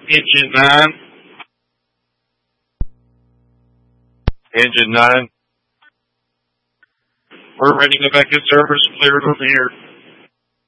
Engine 9. Engine 9. We're ready to go back in service. Cleared from here.